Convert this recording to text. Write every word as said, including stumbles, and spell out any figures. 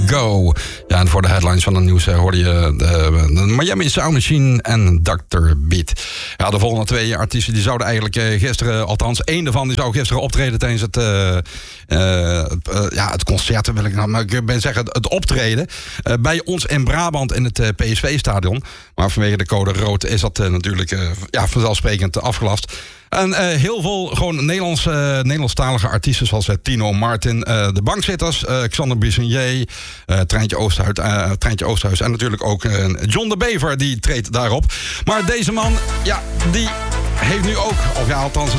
Go. Ja, en voor de headlines van het nieuws uh, hoorde je de, de Miami Sound Machine en doctor Beat. Ja, de volgende twee artiesten die zouden eigenlijk uh, gisteren, althans één daarvan, die zou gisteren optreden tijdens het, uh, uh, uh, ja, het concert, wil ik nou, maar ik ben zeggen, het optreden uh, bij ons in Brabant in het uh, P S V-stadion. Maar vanwege de code rood is dat uh, natuurlijk uh, ja, vanzelfsprekend afgelast. En uh, heel veel gewoon Nederlands, uh, Nederlandstalige artiesten zoals uh, Tino Martin, uh, de Bankzitters, uh, Xander Bissonnier, uh, Treintje Oosterhuis, uh, Treintje Oosterhuis en natuurlijk ook uh, John de Bever, die treedt daarop. Maar deze man, ja, die heeft nu ook, of ja, althans